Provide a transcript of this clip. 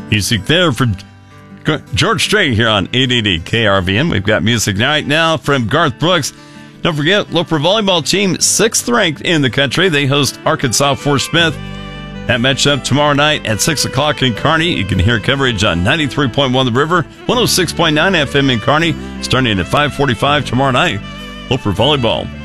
Music there for George Strait here on 880 KRVN. We've got music right now from Garth Brooks. Don't forget, local volleyball team, 6th ranked in the country. They host Arkansas Fort Smith. That matchup tomorrow night at 6 o'clock in Kearney. You can hear coverage on 93.1 The River, 106.9 FM in Kearney, starting at 5:45 tomorrow night. Local volleyball.